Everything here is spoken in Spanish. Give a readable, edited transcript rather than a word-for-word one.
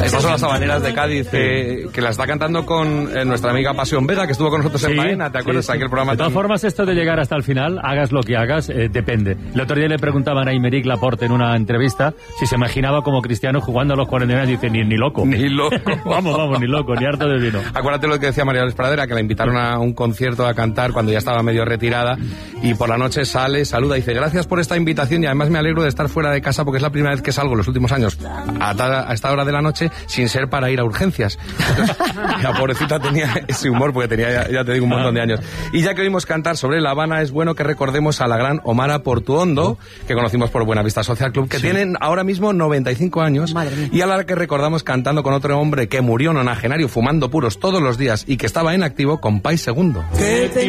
Estas son las habaneras de Cádiz, que la está cantando con nuestra amiga Pasión Vega, que estuvo con nosotros en Baena, ¿te acuerdas? Sí. Aquel programa. De todas formas, esto de llegar hasta el final, hagas lo que hagas, depende. El otro día le preguntaban a Aymeric Laporte en una entrevista si se imaginaba como Cristiano jugando a los 49 años, y dice, ni loco. Ni loco. vamos, ni loco, ni harto de vino. Acuérdate lo que decía María Ángeles Pradera, que la invitaron a un concierto a cantar cuando ya estaba medio retirada, y por la noche sale, saluda y dice, gracias por esta invitación, y además me alegro de estar fuera de casa porque es la primera vez que salgo en los últimos años a esta hora de la noche sin ser para ir a urgencias. Entonces, la pobrecita tenía ese humor porque tenía, ya te digo, un montón de años. Y ya que oímos cantar sobre La Habana, es bueno que recordemos a la gran Omara Portuondo, que conocimos por Buenavista Social Club, que tienen ahora mismo 95 años, y a la que recordamos cantando con otro hombre que murió nonagenario fumando puros todos los días y que estaba en activo, con Pai Segundo. ¿Qué te